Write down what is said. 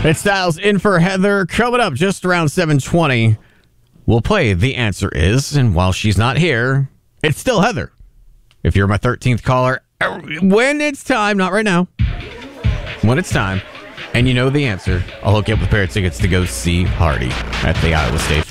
It's Styles in for Heather. Coming up just around 7:20, we'll play The Answer Is. And while she's not here, it's still Heather. If you're my 13th caller, when it's time, not right now, when it's time, and you know the answer, I'll hook you up with a pair of tickets to go see Hardy at the Iowa State Fair.